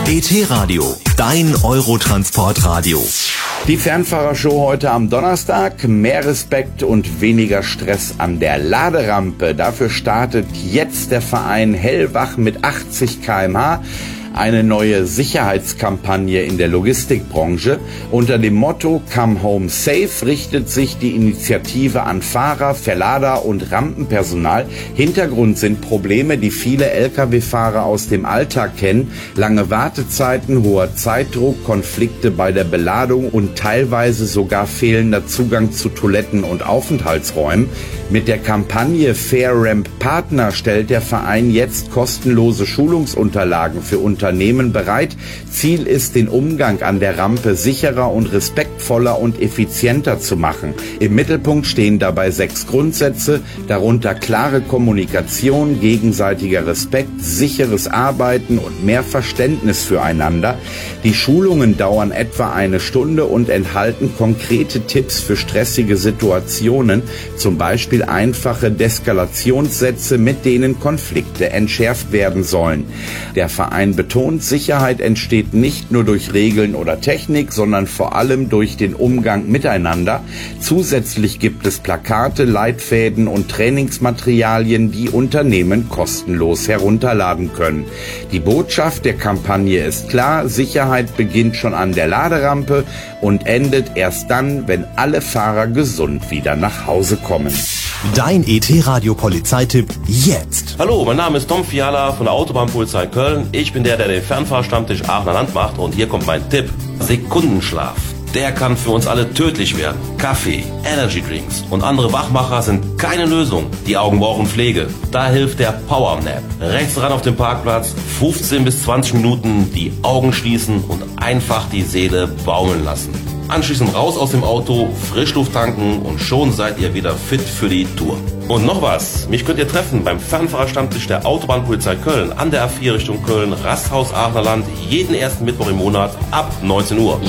ET-Radio, dein Eurotransportradio. Die Fernfahrershow heute am Donnerstag. Mehr Respekt und weniger Stress an der Laderampe. Dafür startet jetzt der Verein Hellwach mit 80 km/h. Eine neue Sicherheitskampagne in der Logistikbranche. Unter dem Motto Come Home Safe richtet sich die Initiative an Fahrer, Verlader und Rampenpersonal. Hintergrund sind Probleme, die viele Lkw-Fahrer aus dem Alltag kennen. Lange Wartezeiten, hoher Zeitdruck, Konflikte bei der Beladung und teilweise sogar fehlender Zugang zu Toiletten und Aufenthaltsräumen. Mit der Kampagne Fair Ramp Partner stellt der Verein jetzt kostenlose Schulungsunterlagen für Unternehmen bereit. Ziel ist, den Umgang an der Rampe sicherer und respektvoller und effizienter zu machen. Im Mittelpunkt stehen dabei 6 Grundsätze, darunter klare Kommunikation, gegenseitiger Respekt, sicheres Arbeiten und mehr Verständnis füreinander. Die Schulungen dauern etwa 1 Stunde und enthalten konkrete Tipps für stressige Situationen, zum Beispiel einfache Deeskalationssätze, mit denen Konflikte entschärft werden sollen. Der Verein betont, Sicherheit entsteht nicht nur durch Regeln oder Technik, sondern vor allem durch den Umgang miteinander. Zusätzlich gibt es Plakate, Leitfäden und Trainingsmaterialien, die Unternehmen kostenlos herunterladen können. Die Botschaft der Kampagne ist klar: Sicherheit beginnt schon an der Laderampe und endet erst dann, wenn alle Fahrer gesund wieder nach Hause kommen. Dein ET-Radio-Polizeitipp jetzt. Hallo, mein Name ist Tom Fiala von der Autobahnpolizei Köln. Ich bin der den Fernfahrstammtisch Aachener Land macht, und hier kommt mein Tipp. Sekundenschlaf. Der kann für uns alle tödlich werden. Kaffee, Energydrinks und andere Wachmacher sind keine Lösung. Die Augen brauchen Pflege. Da hilft der Powernap. Rechts ran auf dem Parkplatz, 15 bis 20 Minuten die Augen schließen und einfach die Seele baumeln lassen. Anschließend raus aus dem Auto, Frischluft tanken und schon seid ihr wieder fit für die Tour. Und noch was, mich könnt ihr treffen beim Fernfahrerstammtisch der Autobahnpolizei Köln an der A4 Richtung Köln, Rasthaus Aachener Land, jeden ersten Mittwoch im Monat ab 19 Uhr.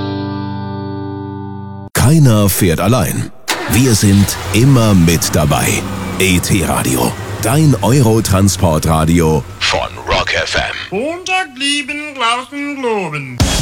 Keiner fährt allein. Wir sind immer mit dabei. ET-Radio, dein Eurotransportradio von Rock FM. Montag lieben, draußen globen.